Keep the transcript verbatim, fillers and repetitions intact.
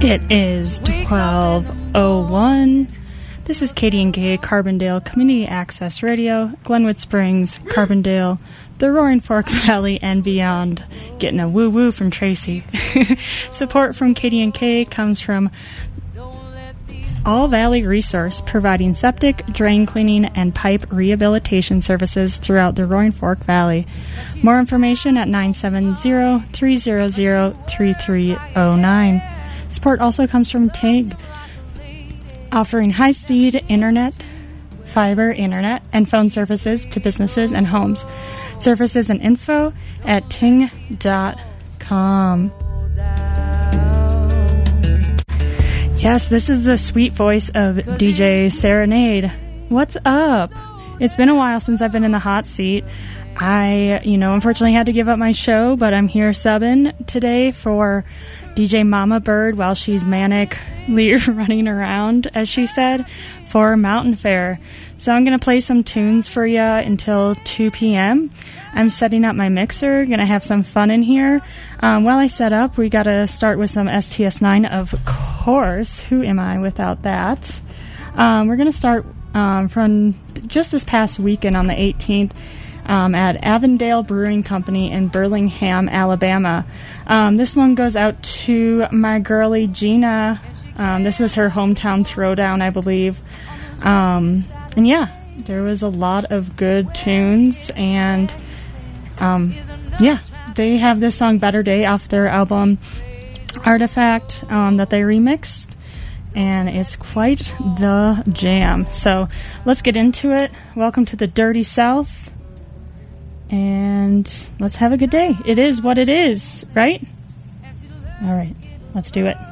It is twelve oh one. This is Katie and Kay, Carbondale Community Access Radio, Glenwood Springs, Carbondale, the Roaring Fork Valley, and beyond. Getting a woo-woo from Tracy. Support from Katie and Kay comes from All Valley Resource, providing septic, drain cleaning, and pipe rehabilitation services throughout the Roaring Fork Valley. More information at nine seven zero, three zero zero, three three zero nine. Support also comes from T I G, offering high-speed internet, fiber internet, and phone services to businesses and homes. Services and info at ting dot com. Yes, this is the sweet voice of D J Serenade. What's up? It's been a while since I've been in the hot seat. I, you know, unfortunately had to give up my show, but I'm here subbing today for D J Mama Bird while she's manically running around, as she said, for Mountain Fair. So I'm going to play some tunes for you until two p.m. I'm setting up my mixer, going to have some fun in here. Um, while I set up, we got to start with some S T S nine, of course. Who am I without that? Um, we're going to start um, from just this past weekend on the eighteenth. Um, at Avondale Brewing Company in Burlingham, Alabama. Um, this one goes out to my girlie Gina. Um, this was her hometown throwdown, I believe. Um, and yeah, there was a lot of good tunes, and um, yeah, they have this song Better Day off their album Artifact um, that they remixed, and it's quite the jam. So let's get into it. Welcome to the Dirty South. And let's have a good day. It is what it is, right? All right, let's do it.